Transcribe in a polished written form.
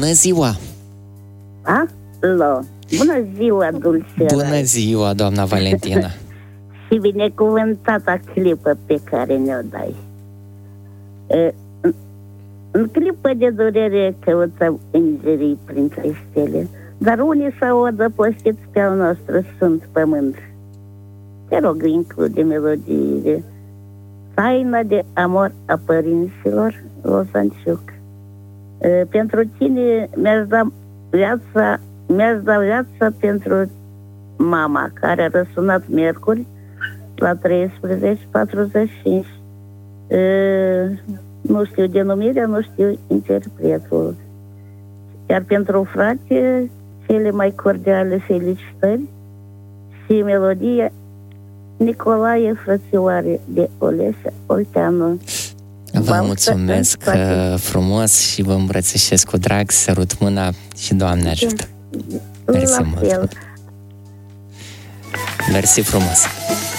Bună ziua! Alo! Bună ziua, dulce! Bună ziua, doamna Valentina! Și binecuvântata clipă pe care ne-o dai. În clipă de durere căutăm îngerii printre stele, dar unii s-au adăpostit pe al nostru sfânt pământ. Te rog, include melodiile Taina de amor a părinților, Lozanciuc. Pentru tine mi-aș da viața pentru mama, care a răsunat miercuri la 13:45. Nu știu denumirea, nu știu interpretul. Iar pentru frate, cele mai cordiale felicitări și melodia Nicolae Frățioare de Olesea Olteanu. Vă mulțumesc frumos și vă îmbrățișez cu drag, sărut mâna și Doamne ajută. Mersi mult. Mersi frumos.